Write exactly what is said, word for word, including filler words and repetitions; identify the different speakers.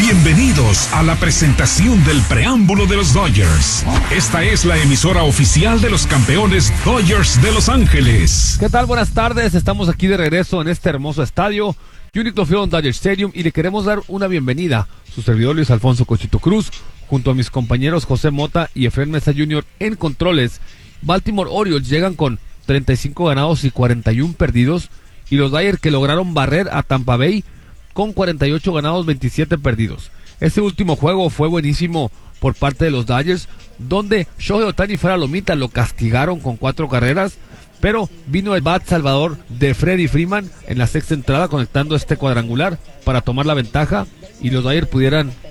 Speaker 1: Bienvenidos a la presentación del preámbulo de los Dodgers. Esta es la emisora oficial de los campeones Dodgers de Los Ángeles.
Speaker 2: ¿Qué tal? Buenas tardes, estamos aquí de regreso en este hermoso estadio, Uniqlo Field Dodger Stadium, y le queremos dar una bienvenida, su servidor Luis Alfonso Cochito Cruz, junto a mis compañeros José Mota y Efraín Mesa junior en controles. Baltimore Orioles llegan con treinta y cinco ganados y cuarenta y uno perdidos, y los Dodgers que lograron barrer a Tampa Bay con cuarenta y ocho ganados, veintisiete perdidos. Este último juego fue buenísimo por parte de los Dodgers, donde Shohei Ohtani fuera lomita, lo castigaron con cuatro carreras, pero vino el bat salvador de Freddie Freeman en la sexta entrada, conectando este cuadrangular para tomar la ventaja y los Dodgers pudieran